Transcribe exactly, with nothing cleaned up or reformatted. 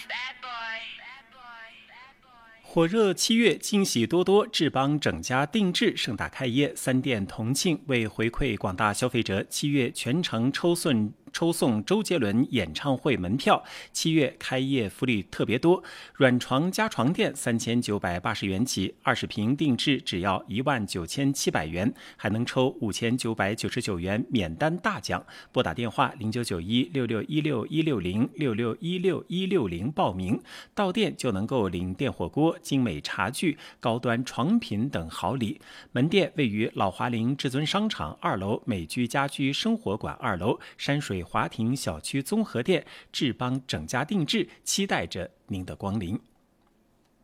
火热七月，惊喜多多，智邦整家定制盛大开业，三店同庆。为回馈广大消费者，七月全程抽送抽送周杰伦演唱会门票。七月开业福利特别多，软床加床垫三千九百八十元起，二十平定制只要一万九千七百元，还能抽五千九百九十九元免单大奖。拨打电话零九九一六六一六一六零六六一六一六零报名，到店就能够领电火锅、精美茶具、高端床品等好礼。门店位于老华林至尊商场二楼美居家居生活馆二楼山水华庭小区综合店，智邦整家定制，期待着您的光临。